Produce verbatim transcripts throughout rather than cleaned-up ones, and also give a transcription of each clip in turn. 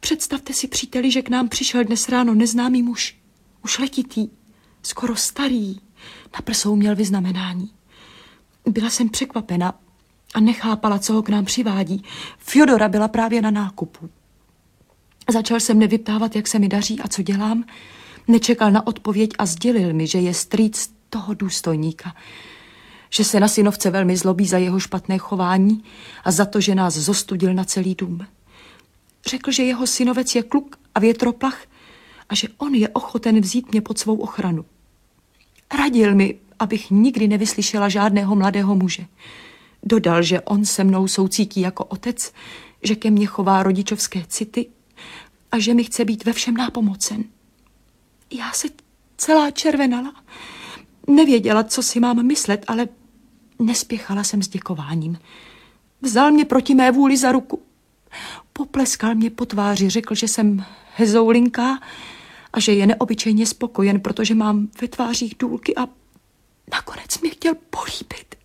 Představte si, příteli, že k nám přišel dnes ráno neznámý muž. Už letitý, skoro starý. Na prsou měl vyznamenání. Byla jsem překvapena a nechápala, co ho k nám přivádí. Fjodora byla právě na nákupu. Začal jsem mě vyptávat, jak se mi daří a co dělám. Nečekal na odpověď a sdělil mi, že je strýc toho důstojníka. Že se na synovce velmi zlobí za jeho špatné chování a za to, že nás zostudil na celý dům. Řekl, že jeho synovec je kluk a větroplach a že on je ochoten vzít mě pod svou ochranu. Radil mi, abych nikdy nevyslyšela žádného mladého muže. Dodal, že on se mnou soucítí jako otec, že ke mně chová rodičovské city a že mi chce být ve všem nápomocen. Já se celá červenala. Nevěděla, co si mám myslet, ale nespěchala jsem s děkováním. Vzal mě proti mé vůli za ruku. Popleskal mě po tváři, řekl, že jsem hezoulinká a že je neobyčejně spokojen, protože mám ve tvářích důlky a nakonec mě chtěl políbit.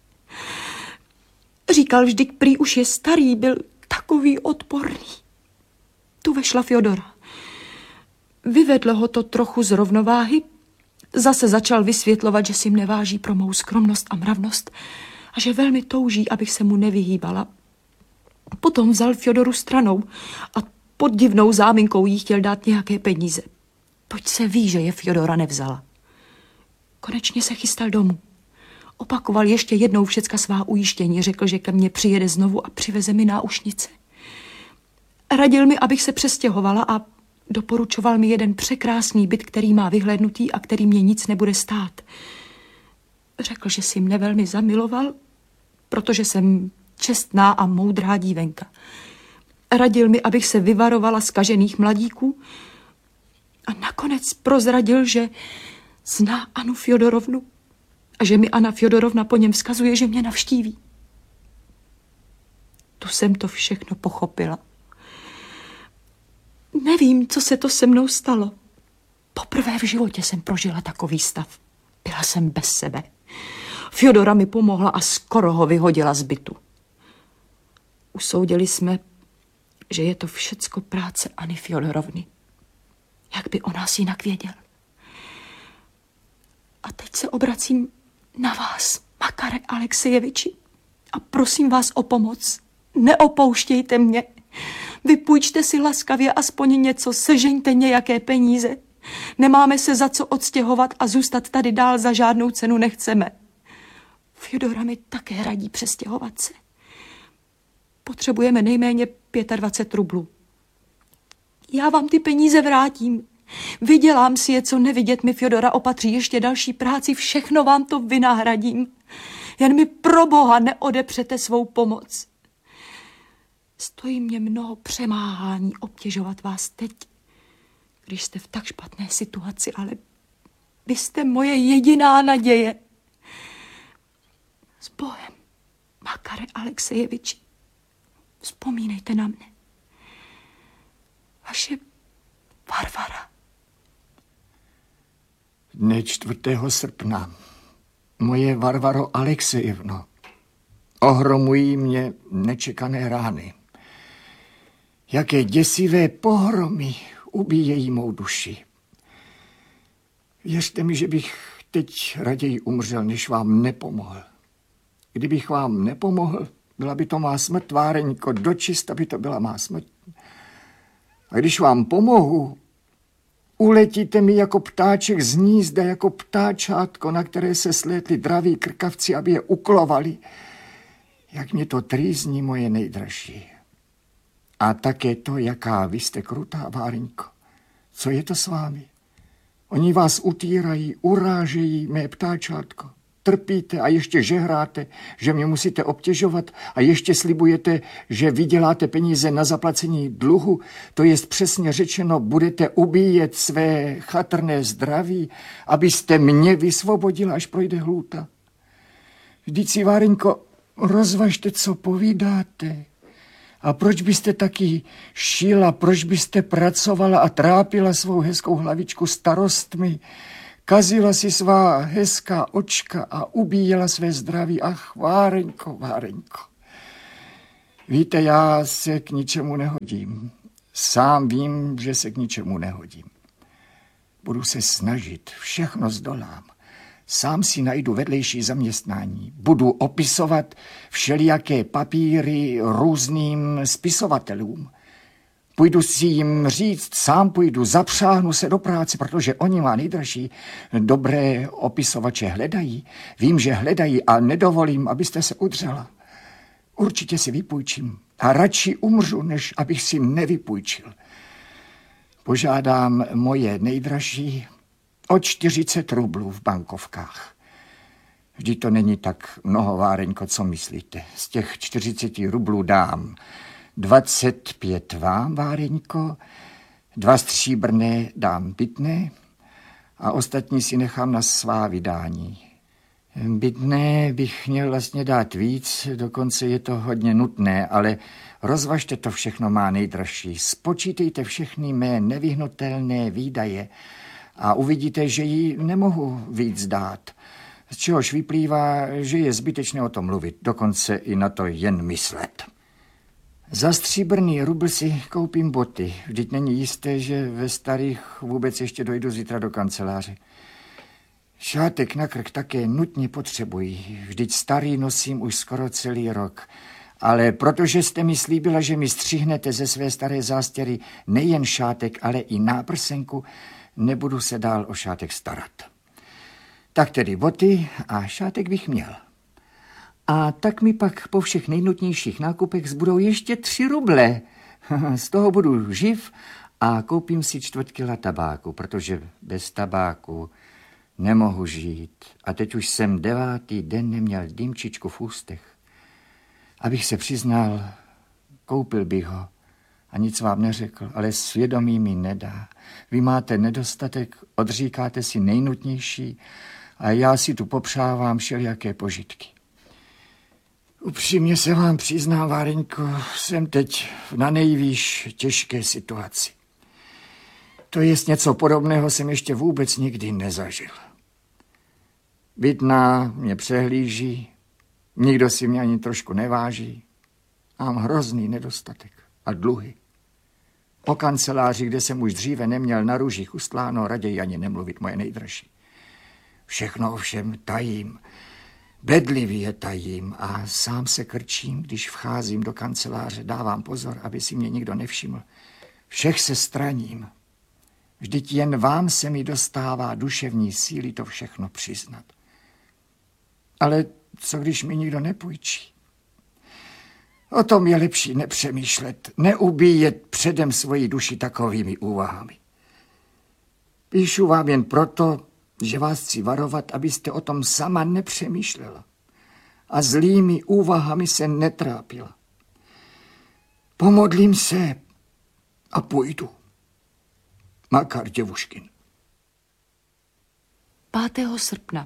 Říkal vždyť, prý už je starý, byl takový odporný. Tu vešla Fjodora. Vyvedlo ho to trochu z rovnováhy. Zase začal vysvětlovat, že si mne váží pro mou skromnost a mravnost a že velmi touží, abych se mu nevyhýbala. Potom vzal Fjodoru stranou a pod divnou záminkou jí chtěl dát nějaké peníze. Toť se ví, že je Fjodora nevzala. Konečně se chystal domů. Opakoval ještě jednou všecka svá ujištění, řekl, že ke mně přijede znovu a přiveze mi náušnice. Radil mi, abych se přestěhovala a doporučoval mi jeden překrásný byt, který má vyhlédnutý a který mě nic nebude stát. Řekl, že si mne velmi zamiloval, protože jsem čestná a moudrá dívenka. Radil mi, abych se vyvarovala zkažených mladíků a nakonec prozradil, že zná Annu Fjodorovnu a že mi Anna Fjodorovna po něm vzkazuje, že mě navštíví. Tu jsem to všechno pochopila. Nevím, co se to se mnou stalo. Poprvé v životě jsem prožila takový stav. Byla jsem bez sebe. Fjodora mi pomohla a skoro ho vyhodila z bytu. Usoudili jsme, že je to všecko práce Anny Fjodorovny. Jak by o nás jinak věděl? A teď se obracím na vás, Makare Alexejeviči, a prosím vás o pomoc. Neopouštějte mě. Vypůjčte si laskavě aspoň něco, sežeňte nějaké peníze. Nemáme se za co odstěhovat a zůstat tady dál za žádnou cenu nechceme. Fjodora mi také radí přestěhovat se. Potřebujeme nejméně dvacet pět rublů. Já vám ty peníze vrátím. Vydělám si je, co nevidět mi Fjodora opatří ještě další práci, všechno vám to vynahradím. Jen mi pro Boha neodepřete svou pomoc. Stojí mě mnoho přemáhání obtěžovat vás teď, když jste v tak špatné situaci, ale vy jste moje jediná naděje. S Bohem, Makare Alexejeviči, vzpomínejte na mne. Vaše Varvara. Dne čtvrtého srpna. Moje Varvaro Alexejevno, ohromují mě nečekané rány. Jaké děsivé pohromy ubíjejí mou duši. Věřte mi, že bych teď raději umřel, než vám nepomohl. Kdybych vám nepomohl, byla by to má smrt, Váreňko, dočista by to byla má smrt. A když vám pomohu, uletíte mi jako ptáček z hnízda, jako ptáčátko, na které se slétli draví krkavci, aby je uklovali. Jak mě to trýzní, moje nejdražší. A také to, jaká vy jste krutá, Váreňko. Co je to s vámi? Oni vás utírají, urážejí, mé ptáčátko. Trpíte a ještě žehráte, že mě musíte obtěžovat a ještě slibujete, že vyděláte peníze na zaplacení dluhu. To jest přesně řečeno, budete ubíjet své chatrné zdraví, abyste mě vysvobodila, až projde hlůta. Vždyť si, Váreňko, rozvažte, co povídáte. A proč byste taky šila, proč byste pracovala a trápila svou hezkou hlavičku starostmi, kazila si svá hezká očka a ubíjela své zdraví. Ach, Váreňko, Váreňko. Víte, já se k ničemu nehodím. Sám vím, že se k ničemu nehodím. Budu se snažit, všechno zdolám. Sám si najdu vedlejší zaměstnání. Budu opisovat všelijaké papíry různým spisovatelům. Půjdu si jim říct, sám půjdu, zapřáhnu se do práce, protože oni má nejdražší dobré opisovače hledají. Vím, že hledají a nedovolím, abyste se udřela. Určitě si vypůjčím a radši umřu, než abych si nevypůjčil. Požádám moje nejdražší o čtyřicet rublů v bankovkách. Vždyť to není tak mnoho, Váreňko, co myslíte. Z těch čtyřiceti rublů dám dvacet pět vám, Váreňko, dva stříbrné dám bytné a ostatní si nechám na svá vydání. Bytné bych měl vlastně dát víc, dokonce je to hodně nutné, ale rozvažte to všechno, má nejdražší. Spočítejte všechny mé nevyhnutelné výdaje a uvidíte, že jí nemohu víc dát. Z čehož vyplývá, že je zbytečné o tom mluvit, dokonce i na to jen myslet. Za stříbrný rubl si koupím boty. Vždyť není jisté, že ve starých vůbec ještě dojdu zítra do kanceláře. Šátek na krk také nutně potřebuji. Vždyť starý nosím už skoro celý rok. Ale protože jste mi slíbila, že mi střihnete ze své staré zástěry nejen šátek, ale i náprsenku, nebudu se dál o šátek starat. Tak tedy boty a šátek bych měl. A tak mi pak po všech nejnutnějších nákupech zbudou ještě tři ruble. Z toho budu živ a koupím si čtvrt kila tabáku, protože bez tabáku nemohu žít. A teď už jsem devátý den neměl dýmčičku v ústech. Abych se přiznal, koupil bych ho a nic vám neřekl, ale svědomí mi nedá. Vy máte nedostatek, odříkáte si nejnutnější a já si tu popřávám všelijaké požitky. Upřímně se vám přiznám, Váreňko, jsem teď na nejvýš těžké situaci. To jest něco podobného jsem ještě vůbec nikdy nezažil. Bytná mě přehlíží, nikdo si mě ani trošku neváží. Mám hrozný nedostatek a dluhy. O kanceláři, kde jsem už dříve neměl na růžích ustláno, raději ani nemluvit, moje nejdražší. Všechno ovšem tajím, bedlivě tajím a sám se krčím, když vcházím do kanceláře, dávám pozor, aby si mě nikdo nevšiml. Všech se straním. Vždyť jen vám se mi dostává duševní síly to všechno přiznat. Ale co když mi nikdo nepůjčí? O tom je lepší nepřemýšlet, neubíjet předem svoji duši takovými úvahami. Píšu vám jen proto, že vás chci varovat, abyste o tom sama nepřemýšlela a zlými úvahami se netrápila. Pomodlím se a půjdu. Makar Děvuškin. pátého srpna.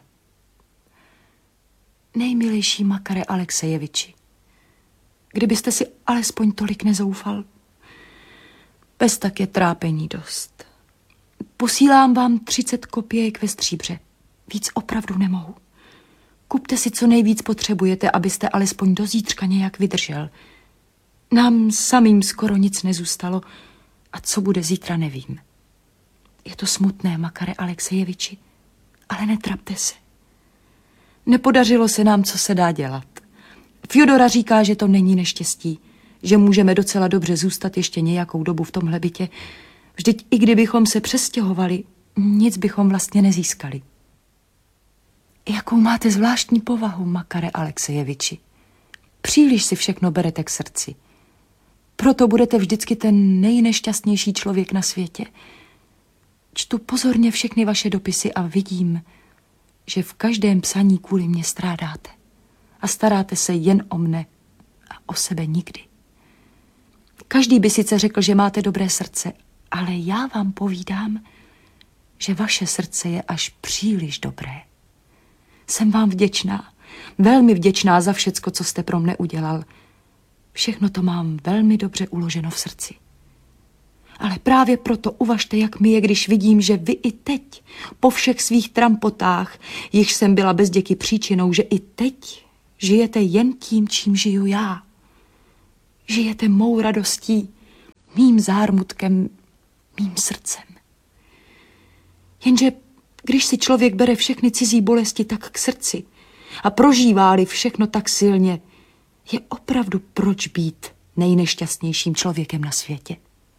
Nejmilejší Makare Alexejeviči, kdybyste si alespoň tolik nezoufal, bez tak je trápení dost. Posílám vám třicet kopějek ve stříbře. Víc opravdu nemohu. Kupte si, co nejvíc potřebujete, abyste alespoň do zítřka nějak vydržel. Nám samým skoro nic nezůstalo a co bude zítra, nevím. Je to smutné, Makare Alexejeviči, ale netrapte se. Nepodařilo se nám, co se dá dělat. Fjodora říká, že to není neštěstí, že můžeme docela dobře zůstat ještě nějakou dobu v tomhle bytě. Vždyť i kdybychom se přestěhovali, nic bychom vlastně nezískali. Jakou máte zvláštní povahu, Makare Alexejeviči. Příliš si všechno berete k srdci. Proto budete vždycky ten nejnešťastnější člověk na světě. Čtu pozorně všechny vaše dopisy a vidím, že v každém psaní kvůli mě strádáte a staráte se jen o mne a o sebe nikdy. Každý by sice řekl, že máte dobré srdce, ale já vám povídám, že vaše srdce je až příliš dobré. Jsem vám vděčná, velmi vděčná za všecko, co jste pro mne udělal. Všechno to mám velmi dobře uloženo v srdci. Ale právě proto uvažte, jak mi je, když vidím, že vy i teď, po všech svých trampotách, jichž jsem byla bezděky příčinou, že i teď žijete jen tím, čím žiju já. Žijete mou radostí, mým zármutkem, mým srdcem. Jenže když si člověk bere všechny cizí bolesti tak k srdci a prožívá-li všechno tak silně, je opravdu proč být nejnešťastnějším člověkem na světě.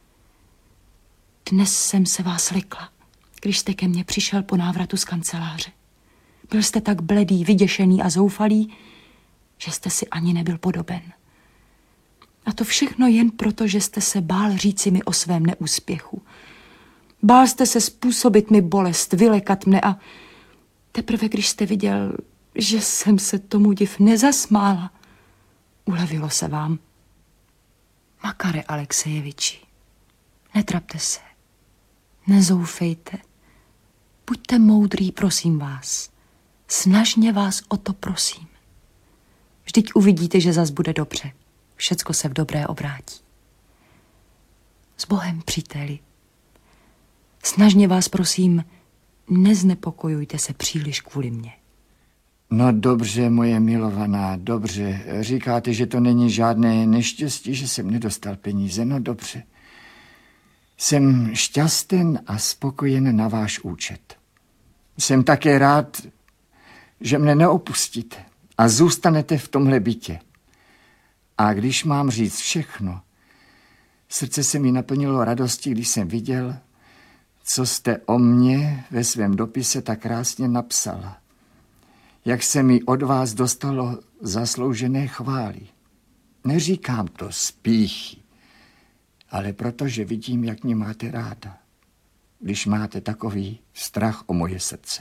Dnes jsem se vás lekla, když jste ke mně přišel po návratu z kanceláře. Byl jste tak bledý, vyděšený a zoufalý, že jste si ani nebyl podoben. A to všechno jen proto, že jste se bál říci mi o svém neúspěchu. Bál jste se způsobit mi bolest, vylekat mne a teprve když jste viděl, že jsem se tomu div nezasmála, ulevilo se vám. Makare Alexejeviči, netrapte se, nezoufejte, buďte moudrý, prosím vás, snažně vás o to prosím. Vždyť uvidíte, že zas bude dobře, všecko se v dobré obrátí. S Bohem, příteli. Snažně vás prosím, neznepokojujte se příliš kvůli mně. No dobře, moje milovaná, dobře. Říkáte, že to není žádné neštěstí, že jsem nedostal peníze. No dobře. Jsem šťasten a spokojen na váš účet. Jsem také rád, že mne neopustíte a zůstanete v tomhle bytě. A když mám říct všechno, srdce se mi naplnilo radostí, když jsem viděl, co jste o mně ve svém dopise tak krásně napsala. Jak se mi od vás dostalo zasloužené chvály. Neříkám to z pýchy, ale protože vidím, jak mě máte ráda, když máte takový strach o moje srdce.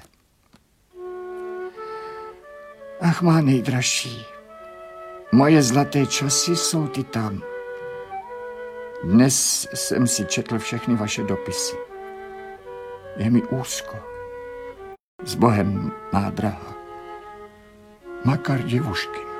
Ach, má nejdražší, moje zlaté časy jsou ty tam. Dnes jsem si četl všechny vaše dopisy. Je mi úzko. S Bohem, má drahá. Makar Děvuškin.